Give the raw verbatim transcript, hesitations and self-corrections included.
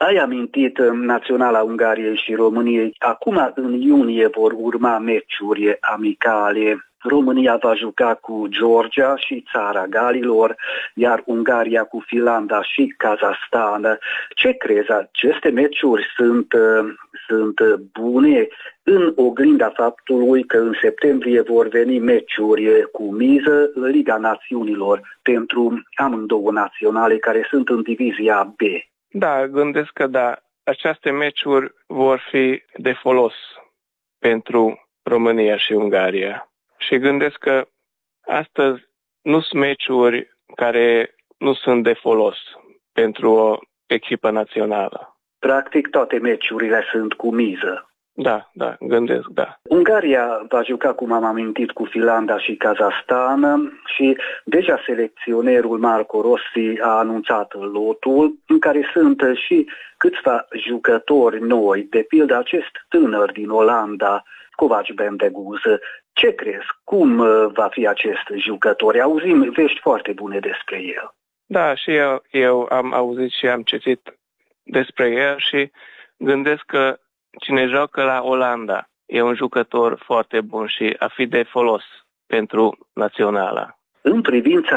Ai amintit Naționala Ungariei și României. Acum, în iunie, vor urma meciuri amicale. România va juca cu Georgia și Țara Galilor, iar Ungaria cu Finlanda și Kazahstan. Ce crezi? Aceste meciuri sunt, sunt bune în oglinda faptului că în septembrie vor veni meciuri cu miză în Liga Națiunilor pentru amândouă naționale care sunt în divizia B. Da, gândesc că da. Aceste meciuri vor fi de folos pentru România și Ungaria. Și gândesc că astăzi nu sunt meciuri care nu sunt de folos pentru o echipă națională. Practic toate meciurile sunt cu miză. Da, da, gândesc, da. Ungaria va juca, cum am amintit, cu Finlanda și Kazahstan și deja selecționerul Marco Rossi a anunțat lotul în care sunt și câțiva jucători noi, de pildă acest tânăr din Olanda, Kovac Bendeguz. Ce crezi? Cum va fi acest jucător? Auzim vești foarte bune despre el. Da, și eu, eu am auzit și am citit despre el și gândesc că cine joacă la Olanda e un jucător foarte bun și a fi de folos pentru naționala. În privința